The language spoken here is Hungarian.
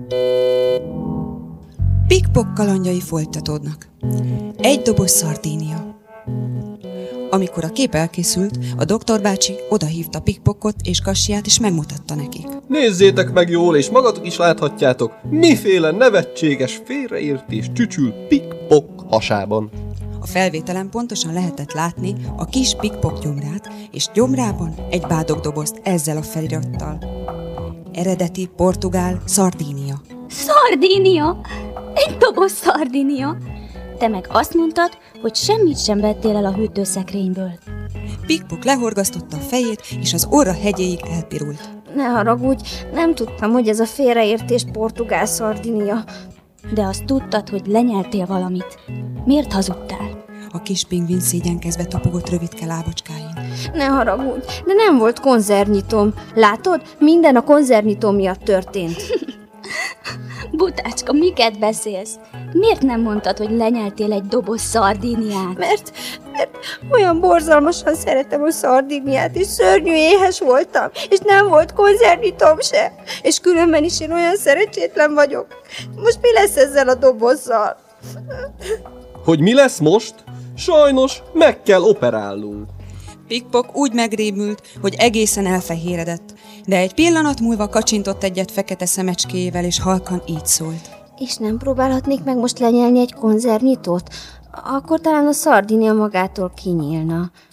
Pik-pok kalandjai folytatódnak. Egy doboz szardínia. Amikor a kép elkészült, a doktor bácsi odahívta Pik-pokot és Kassiát, és megmutatta nekik. Nézzétek meg jól, és magatok is láthatjátok, miféle nevetséges félreértés csücsül Pik-pok hasában. A felvételen pontosan lehetett látni a kis Pik-pok gyomrát, és gyomrában egy bádogdobozt ezzel a felirattal. Eredeti portugál szardínia. Szardínia? Egy doboz szardínia? Te meg azt mondtad, hogy semmit sem vettél el a hűtőszekrényből. Pik-pok lehorgasztotta a fejét, és az orra hegyéig elpirult. Ne haragudj, nem tudtam, hogy ez a félreértés portugál szardínia. De azt tudtad, hogy lenyeltél valamit. Miért hazudtál? A kis pingvin szégyenkezve tapogott rövidke lábacskáin. Ne haragudj, de nem volt konzervnyitóm. Látod? Minden a konzervnyitó miatt történt. Butácska, miket beszélsz? Miért nem mondtad, hogy lenyeltél egy doboz szardíniát? Mert olyan borzalmasan szeretem a szardíniát, és szörnyű éhes voltam, és nem volt konzervnyitóm se. És különben is én olyan szerencsétlen vagyok. Most mi lesz ezzel a dobozzal? Hogy mi lesz most? Sajnos meg kell operálnunk. Pik-pok úgy megrémült, hogy egészen elfehéredett, de egy pillanat múlva kacsintott egyet fekete szemecskéjével, és halkan így szólt. És nem próbálhatnék meg most lenyelni egy konzervnyitót? Akkor talán a szardínia magától kinyílna.